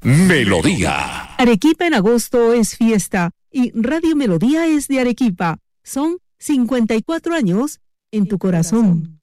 Melodía. Arequipa en agosto es fiesta y Radio Melodía es de Arequipa. Son 54 años en tu corazón.